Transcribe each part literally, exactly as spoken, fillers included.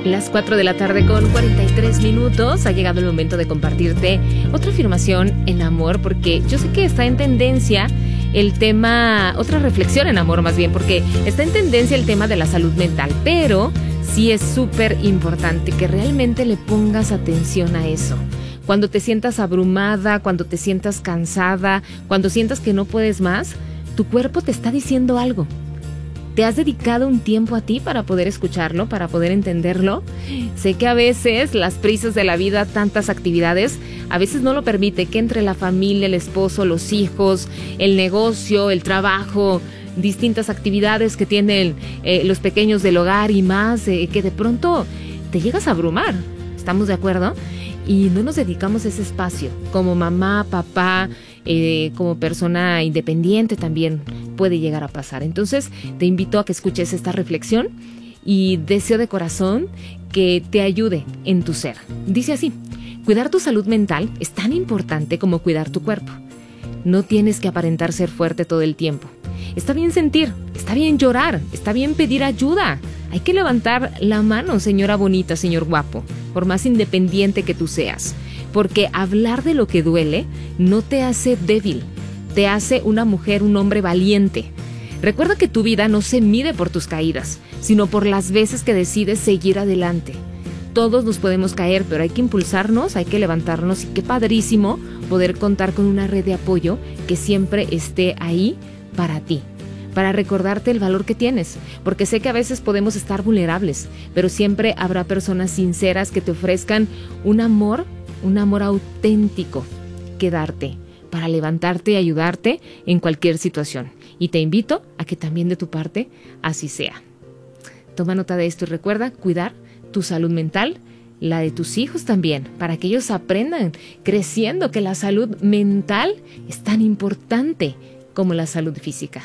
Las cuatro de la tarde con cuarenta y tres minutos. Ha llegado el momento de compartirte otra afirmación en amor, porque yo sé que está en tendencia el tema, otra reflexión en amor más bien, porque está en tendencia el tema de la salud mental, pero sí es súper importante que realmente le pongas atención a eso. Cuando te sientas abrumada, cuando te sientas cansada, cuando sientas que no puedes más, tu cuerpo te está diciendo algo. ¿Te has dedicado un tiempo a ti para poder escucharlo, para poder entenderlo? Sé que a veces las prisas de la vida, tantas actividades, a veces no lo permite, que entre la familia, el esposo, los hijos, el negocio, el trabajo, distintas actividades que tienen eh, los pequeños del hogar y más, eh, que de pronto te llegas a abrumar. ¿Estamos de acuerdo? Y no nos dedicamos ese espacio como mamá, papá, eh, como persona independiente también puede llegar a pasar. Entonces te invito a que escuches esta reflexión y deseo de corazón que te ayude en tu ser. Dice así: cuidar tu salud mental es tan importante como cuidar tu cuerpo. No tienes que aparentar ser fuerte todo el tiempo. Está bien sentir, está bien llorar, está bien pedir ayuda. Hay que levantar la mano, señora bonita, señor guapo, por más independiente que tú seas. Porque hablar de lo que duele no te hace débil, te hace una mujer, un hombre valiente. Recuerda que tu vida no se mide por tus caídas, sino por las veces que decides seguir adelante. Todos nos podemos caer, pero hay que impulsarnos, hay que levantarnos, y qué padrísimo poder contar con una red de apoyo que siempre esté ahí para ti, para recordarte el valor que tienes, porque sé que a veces podemos estar vulnerables, pero siempre habrá personas sinceras que te ofrezcan un amor, un amor auténtico que darte, para levantarte y ayudarte en cualquier situación. Y te invito a que también de tu parte así sea. Toma nota de esto y recuerda cuidar tu salud mental, la de tus hijos también, para que ellos aprendan creciendo que la salud mental es tan importante como la salud física.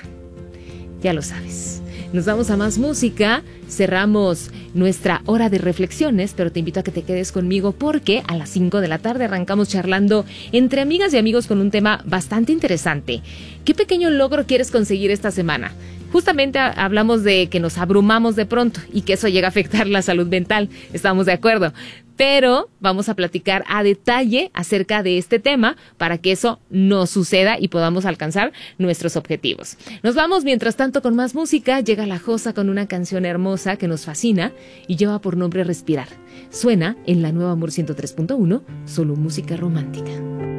Ya lo sabes. Nos vamos a más música, cerramos nuestra hora de reflexiones, pero te invito a que te quedes conmigo porque a las cinco de la tarde arrancamos charlando entre amigas y amigos con un tema bastante interesante. ¿Qué pequeño logro quieres conseguir esta semana? Justamente hablamos de que nos abrumamos de pronto y que eso llega a afectar la salud mental, estamos de acuerdo. Pero vamos a platicar a detalle acerca de este tema para que eso no suceda y podamos alcanzar nuestros objetivos. Nos vamos mientras tanto con más música. Llega La Josa con una canción hermosa que nos fascina y lleva por nombre Respirar. Suena en La Nueva Amor ciento tres punto uno, solo música romántica.